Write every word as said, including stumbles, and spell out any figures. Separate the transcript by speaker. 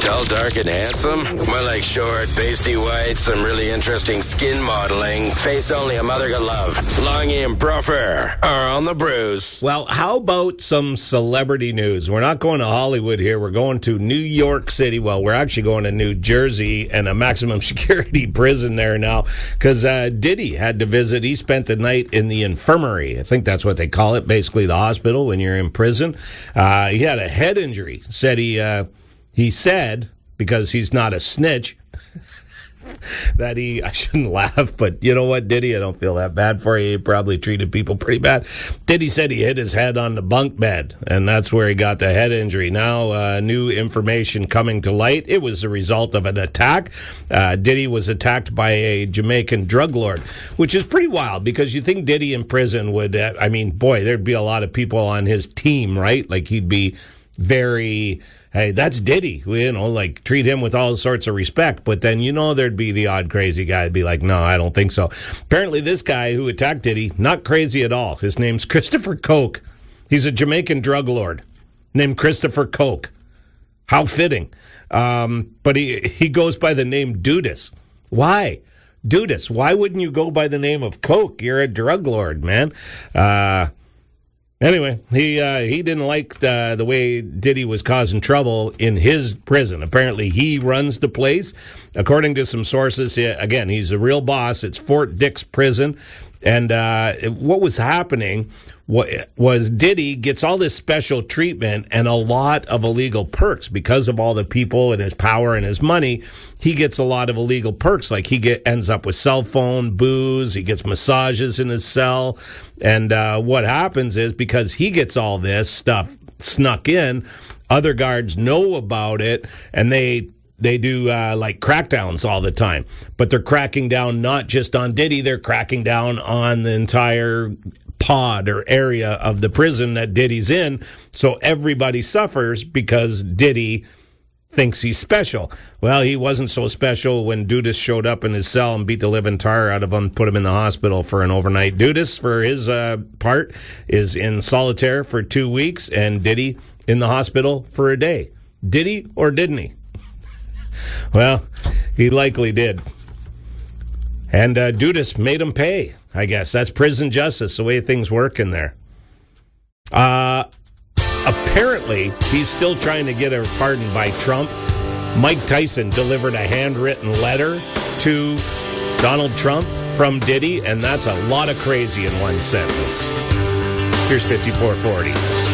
Speaker 1: Tall, dark, and handsome? More like short, pasty white, some really interesting skin modeling. Face only a mother could love. Longy and Bruffer are on the Brews.
Speaker 2: Well, how about some celebrity news? We're not going to Hollywood here. We're going to New York City. Well, we're actually going to New Jersey and a maximum security prison there now because uh, Diddy had to visit. He spent the night in the infirmary. I think that's what they call it, basically the hospital when you're in prison. Uh, he had a head injury. Said he... Uh, He said, because he's not a snitch, that he, I shouldn't laugh, but you know what, Diddy, I don't feel that bad for you. He probably treated people pretty bad. Diddy said he hit his head on the bunk bed, and that's where he got the head injury. Now, uh, new information coming to light. It was the result of an attack. Uh, Diddy was attacked by a Jamaican drug lord, which is pretty wild because you think Diddy in prison would, uh, I mean, boy, there'd be a lot of people on his team, right? Like he'd be very... Hey, that's Diddy, you know, like treat him with all sorts of respect. But then, you know, there'd be the odd crazy guy who'd be like, no, I don't think so. Apparently, this guy who attacked Diddy, not crazy at all. His name's Christopher Coke. He's a Jamaican drug lord named Christopher Coke. How fitting. Um, but he, he goes by the name Dudas. Why? Dudas. Why wouldn't you go by the name of Coke? You're a drug lord, man. Uh... Anyway, he uh, he didn't like the, the way Diddy was causing trouble in his prison. Apparently, he runs the place. According to some sources, he, again, he's a real boss. It's Fort Dix Prison. And uh, what was happening was Diddy gets all this special treatment and a lot of illegal perks because of all the people and his power and his money. He gets a lot of illegal perks, like he get, ends up with cell phone, booze, he gets massages in his cell. And uh, what happens is because he gets all this stuff snuck in, other guards know about it, and they... They do uh, like crackdowns all the time, but they're cracking down not just on Diddy, they're cracking down on the entire pod or area of the prison that Diddy's in. So everybody suffers because Diddy thinks he's special. Well, he wasn't so special when Dudas showed up in his cell and beat the living tar out of him, put him in the hospital for an overnight. Dudas, for his uh, part, is in solitaire for two weeks, and Diddy in the hospital for a day. Did he or didn't he? Well, he likely did. And uh, Dudas made him pay, I guess. That's prison justice, the way things work in there. Uh, apparently, he's still trying to get a pardon by Trump. Mike Tyson delivered a handwritten letter to Donald Trump from Diddy, and that's a lot of crazy in one sentence. Here's fifty-four forty.